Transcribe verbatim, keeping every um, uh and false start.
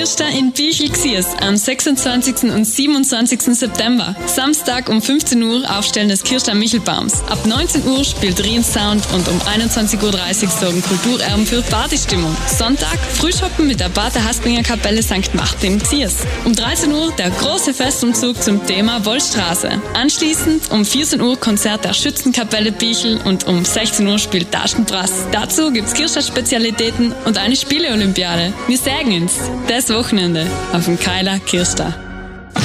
Kirsta in Bichel-Xiers am sechsundzwanzigsten und siebenundzwanzigsten September. Samstag um fünfzehn Uhr Aufstellen des Kirsta Michelbaums. Ab neunzehn Uhr spielt Rien Sound und um einundzwanzig Uhr dreißig sorgen Kulturerben für Partystimmung. Sonntag Frühschoppen mit der Pater Haslinger Kapelle Sankt Martin Xiers. Um dreizehn Uhr der große Festumzug zum Thema Wollstraße. Anschließend um vierzehn Uhr Konzert der Schützenkapelle Bichel und um sechzehn Uhr spielt Taschenbrass. Dazu gibt's Kirsta-Spezialitäten und eine Spiele-Olympiade. Wir sagen uns, das Wochenende auf dem Keiler Kirsta.